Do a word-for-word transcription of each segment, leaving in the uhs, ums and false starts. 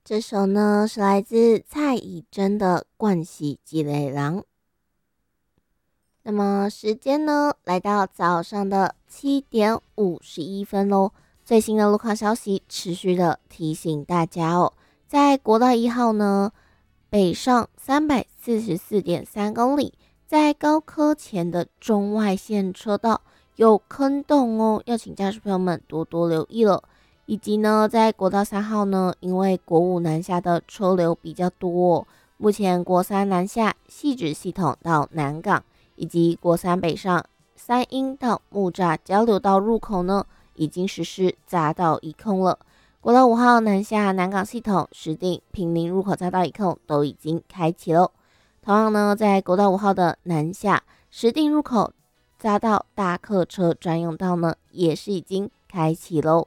这首呢是来自蔡以真的《冠喜吉雷郎》。那么时间呢来到早上的七点五十一分喽。最新的路况消息持续的提醒大家哦，在国道一号呢北上三百四十四点三公里，在高科前的中外线车道有坑洞哦，要请驾驶朋友们多多留意了。以及呢，在国道三号呢，因为国五南下的车流比较多哦，目前国三南下汐止系统到南港，以及国三北上三鹰到木栅交流道入口呢，已经实施匝道一控了。国道五号南下南港系统、石碇、平林入口匝道一控都已经开启了。同样呢，在国道五号的南下石碇入口匝道大客车专用道呢，也是已经开启喽。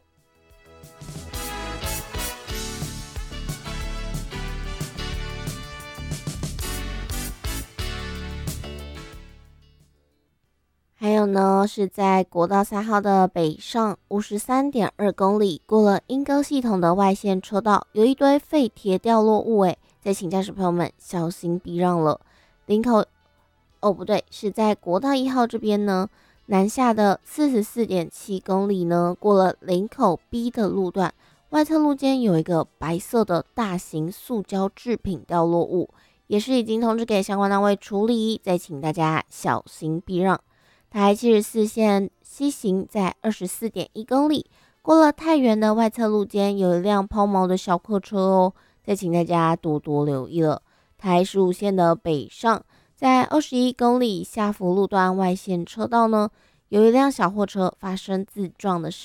还有呢，是在国道三号的北上五十三点二公里，过了莺歌系统的外线车道，有一堆废铁掉落物诶，再请驾驶朋友们小心避让了。林口哦不对，是在国道一号这边呢，南下的四十四点七公里呢，过了林口 B 的路段，外侧路肩有一个白色的大型塑胶制品掉落物，也是已经通知给相关单位处理，再请大家小心避让。台七十四线西行在二十四点一公里，过了太原的外侧路肩有一辆抛锚的小客车哦，再请大家多多留意了。台十五线的北上在二十一公里下福路段外线车道呢，有一辆小货车发生自撞的事